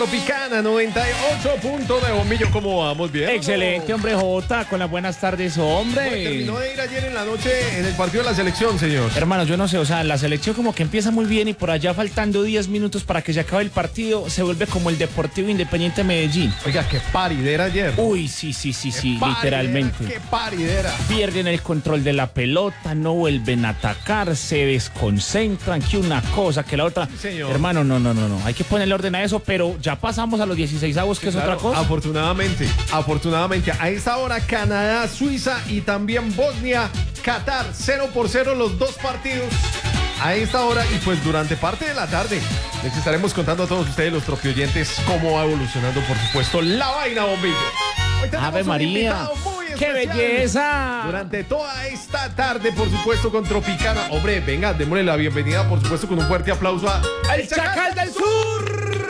Tropicana 98.9. Bombillo, ¿cómo vamos? ¿Bien? Excelente, hombre Jota, con las buenas tardes, hombre. Terminó de ir ayer en la noche en el partido de la selección, señor. Hermano, yo no sé, o sea, la selección como que empieza muy bien y por allá faltando 10 minutos para que se acabe el partido, se vuelve como el Deportivo Independiente Medellín. Oiga, qué paridera ayer. Uy, sí, literalmente. Qué paridera. Pierden el control de la pelota, no vuelven a atacar, se desconcentran, que una cosa, que la otra. Sí, señor. Hermano, no, hay que ponerle orden a eso, pero ya pasamos a los 16avos, que es Claro, otra cosa. Afortunadamente. A esta hora, Canadá, Suiza y también Bosnia, Qatar, 0-0 los dos partidos. A esta hora y pues durante parte de la tarde les estaremos contando a todos ustedes, los tropioyentes, cómo va evolucionando, por supuesto, la vaina, Bombillo. Hoy tenemos Ave un María, invitado muy ¡qué especial. belleza! Durante toda esta tarde, por supuesto, con Tropicana. Hombre, venga, démosle la bienvenida, por supuesto, con un fuerte aplauso a ¡El Chacal del Sur!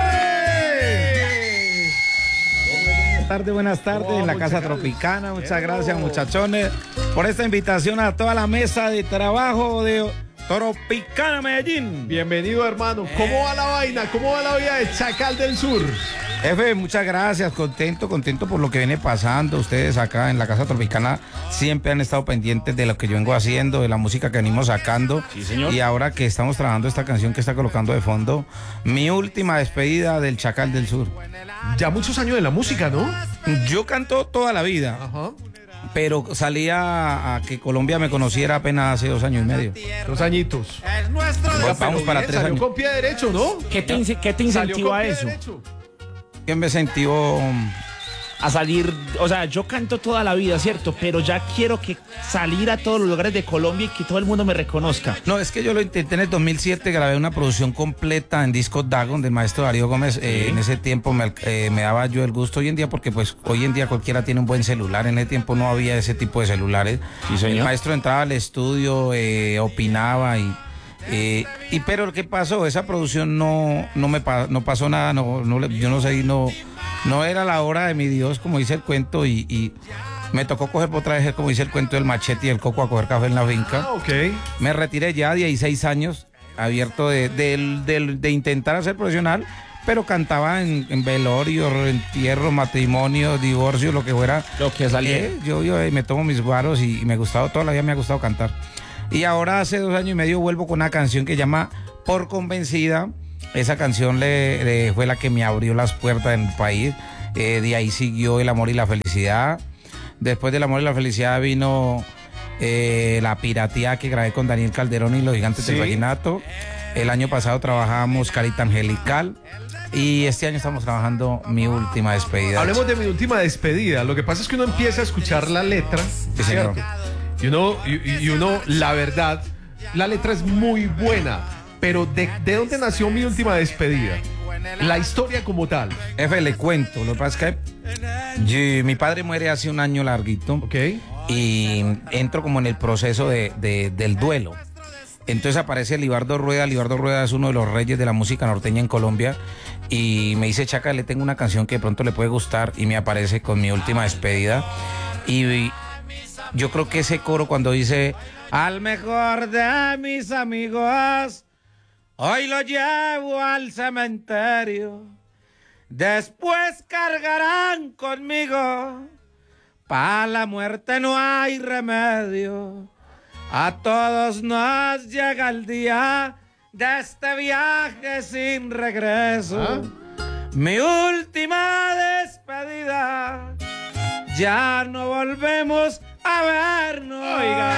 Buenas tardes en la Casa Tropicana. Muchas gracias, muchachones, por esta invitación a toda la mesa de trabajo de Tropicana Medellín. Bienvenido, hermano. ¿Cómo va la vaina? ¿Cómo va la vida del Chacal del Sur? Jefe, muchas gracias, contento por lo que viene pasando. Ustedes acá en la Casa Tropicana siempre han estado pendientes de lo que yo vengo haciendo, de la música que venimos sacando. Sí, señor. Y ahora que estamos trabajando esta canción que está colocando de fondo, mi última despedida del Chacal del Sur. Ya muchos años de la música, ¿no? Yo canto toda la vida. Ajá. Pero salía a que Colombia me conociera apenas hace 2 años y medio. 2 añitos. Pues vamos para 3 Salió años. con pie derecho, ¿no? ¿Qué te Salió incentiva con a pie eso? derecho. ¿Quién me sentió? A salir, o sea, yo canto toda la vida, ¿cierto? Pero ya quiero que salir a todos los lugares de Colombia y que todo el mundo me reconozca. No, es que yo lo intenté en el 2007, grabé una producción completa en discos Dagon del maestro Darío Gómez. En ese tiempo me daba yo el gusto hoy en día, porque pues hoy en día cualquiera tiene un buen celular. En ese tiempo no había ese tipo de celulares. Sí, señor. El maestro entraba al estudio, opinaba pero ¿qué pasó? Esa producción no pasó nada, yo no sé, no era la hora de mi Dios, como dice el cuento, y me tocó coger otra vez, como dice el cuento, el machete y el coco a coger café en la finca. Ah, ok. Me retiré ya 16 años, abierto de intentar ser profesional, pero cantaba en velorios, entierros, matrimonios, divorcios, lo que fuera. Lo que salía. Yo me tomo mis guaros y me gustaba, toda la vida me ha gustado cantar. Y ahora hace 2 años y medio vuelvo con una canción que se llama Por Convencida. Esa canción fue la que me abrió las puertas en el país. De ahí siguió El Amor y la Felicidad. Después del Amor y la Felicidad vino La Piratía, que grabé con Daniel Calderón y los Gigantes del Vallenato. El año pasado trabajamos Carita Angelical. Y este año estamos trabajando Mi Última Despedida. Hablemos de Mi Última Despedida. Lo que pasa es que uno empieza a escuchar la letra. Sí, señor. Y uno, la verdad, la letra es muy buena. Pero ¿de dónde nació Mi Última Despedida? La historia como tal. Le cuento. Lo que pasa es que mi padre muere hace un año larguito. Ok. Y entro como en el proceso del duelo. Entonces aparece Libardo Rueda. Libardo Rueda es uno de los reyes de la música norteña en Colombia. Y me dice: Chaca, le tengo una canción que de pronto le puede gustar. Y me aparece con Mi Última Despedida. Y yo creo que ese coro cuando dice: al mejor de mis amigos, hoy lo llevo al cementerio. Después cargarán conmigo. Pa' la muerte no hay remedio. A todos nos llega el día de este viaje sin regreso. Mi última despedida. Ya no volvemos a vernos. Oiga.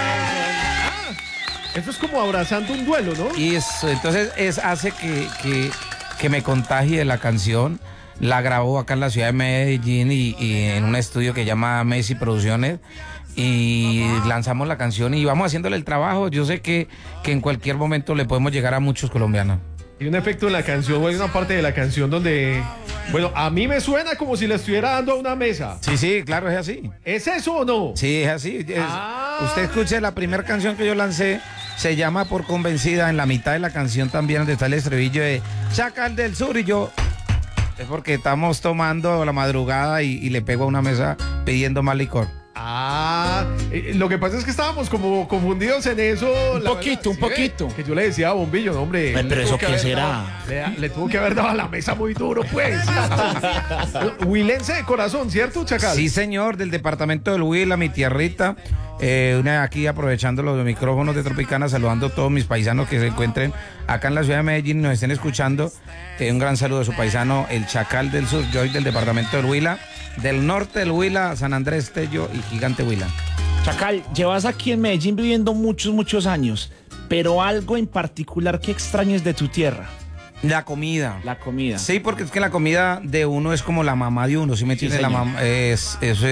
Eso es como abrazando un duelo, ¿no? Y entonces hace que me contagie la canción. La grabó acá en la ciudad de Medellín y en un estudio que se llama Messi Producciones. Y lanzamos la canción y vamos haciéndole el trabajo. Yo sé que en cualquier momento le podemos llegar a muchos colombianos. Hay un efecto en la canción, hay una parte de la canción donde, bueno, a mí me suena como si le estuviera dando a una mesa. Sí, claro, es así. ¿Es eso o no? Sí, es así. Usted escuche la primera canción que yo lancé, se llama Por Convencida. En la mitad de la canción también, donde está el estribillo de Chacal del Sur, y yo, es porque estamos tomando la madrugada y le pego a una mesa pidiendo más licor. Ah, tema. Lo que pasa es que estábamos como confundidos en eso. Un poquito. Que yo le decía a Bombillo, no, hombre. Pero eso qué será. Le tuvo que haber dado a la mesa muy duro, pues. Huilense de corazón, ¿cierto, Chacal? Sí, señor, del departamento del Huila, mi tierrita. Aquí aprovechando los micrófonos de Tropicana, saludando a todos mis paisanos que se encuentren acá en la ciudad de Medellín y nos estén escuchando. Un gran saludo a su paisano, el Chacal del Sur, yo soy del departamento del Huila, del norte del Huila, San Andrés, Tello y Gigante Huila. Chacal, llevas aquí en Medellín viviendo muchos años, pero algo en particular que extrañes de tu tierra. La comida. La comida. Sí, porque es que la comida de uno es como la mamá de uno, ¿sí me entiendes? señor. La mamá, eso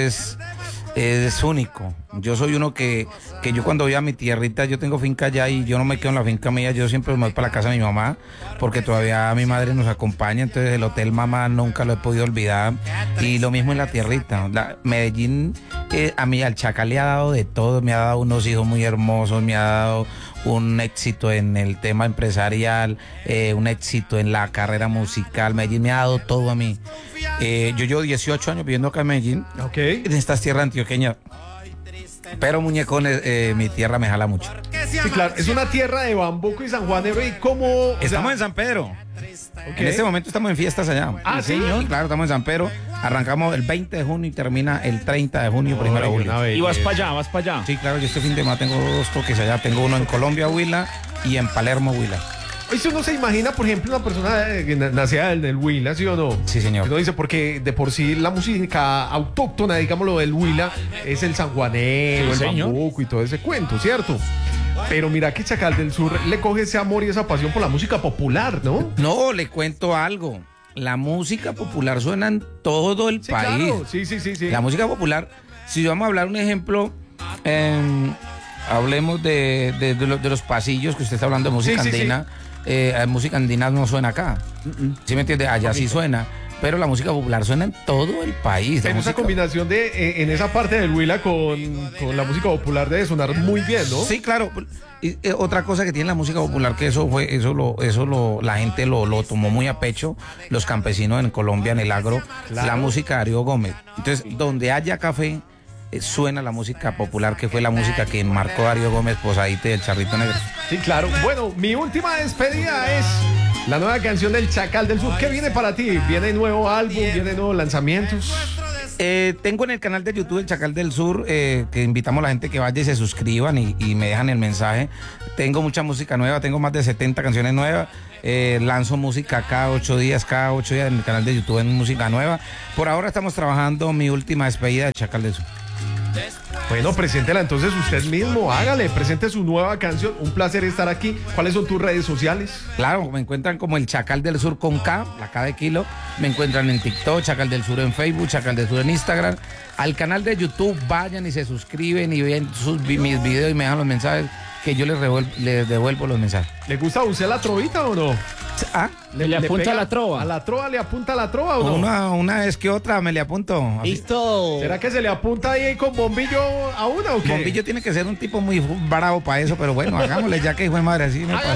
es único. Yo soy uno que yo cuando voy a mi tierrita, yo tengo finca allá y yo no me quedo en la finca mía, yo siempre me voy para la casa de mi mamá, porque todavía mi madre nos acompaña, entonces el hotel mamá nunca lo he podido olvidar. Y lo mismo en la tierrita. Medellín, a mí al Chacal le ha dado de todo, me ha dado unos hijos muy hermosos, me ha dado un éxito en el tema empresarial, un éxito en la carrera musical. Medellín me ha dado todo a mí. Yo llevo 18 años viviendo acá en Medellín, en estas tierras antioqueñas. Pero muñecones, mi tierra me jala mucho. Sí, claro, es una tierra de bambuco y sanjuanero. ¿Y cómo? Estamos en San Pedro. En este momento estamos en fiestas allá. Ah, ¿sí? Sí, claro, estamos en San Pedro. Arrancamos el 20 de junio y termina el 30 de junio, 1 de julio. Y vas para allá. Sí, claro, yo este fin de semana tengo 2 toques allá. Tengo uno en Colombia, Huila, y en Palermo, Huila. Eso no se imagina, por ejemplo, una persona que nacida del Huila, ¿sí o no? Sí, señor. No dice, porque de por sí la música autóctona, digámoslo, del Huila, es el sanjuanero, Sí, el señor. bambuco y todo ese cuento, ¿cierto? Pero mira que Chacal del Sur le coge ese amor y esa pasión por la música popular, ¿no? No, le cuento algo. La música popular suena en todo el Sí, país. claro. Sí. La música popular, si vamos a hablar un ejemplo, hablemos de los pasillos que usted está hablando de música Sí. andina. Música andina no suena acá. ¿Sí me entiende? Allá sí suena. Pero la música popular suena en todo el país. Pero esa combinación de en esa parte del Huila con la música popular debe sonar muy bien, ¿no? Sí, claro. Y, otra cosa que tiene la música popular, que la gente lo tomó muy a pecho, los campesinos en Colombia, en el agro, Claro. la música de Darío Gómez. Entonces, donde haya café, suena la música popular, que fue la música que marcó Darío Gómez, Posadita y el Charrito Negro. Sí, claro. Bueno, mi última despedida es la nueva canción del Chacal del Sur. ¿Qué viene para ti? ¿Viene nuevo álbum? ¿Viene nuevos lanzamientos? Tengo en el canal de YouTube El Chacal del Sur, que invitamos a la gente que vaya y se suscriban y me dejan el mensaje. Tengo mucha música nueva, tengo más de 70 canciones nuevas. Lanzo música cada 8 días en el canal de YouTube en música nueva. Por ahora estamos trabajando mi última despedida del Chacal del Sur. Bueno, preséntela entonces usted mismo, hágale, presente su nueva canción. Un placer estar aquí. ¿Cuáles son tus redes sociales? Claro, me encuentran como el Chacal del Sur con K, la K de kilo. Me encuentran en TikTok, Chacal del Sur en Facebook, Chacal del Sur en Instagram. Al canal de YouTube vayan y se suscriben y ven mis videos y me dejan los mensajes, que yo les devuelvo los mensajes. ¿Le gusta a usted la trovita o no? ¿Ah? ¿Le apunta pega a la trova? ¿A la trova le apunta a la trova o no? Una vez que otra me le apunto. Así. Listo. ¿Será que se le apunta ahí con Bombillo a una o qué? Bombillo tiene que ser un tipo muy bravo para eso, pero bueno, hagámosle ya que hijo de madre, así me pasa.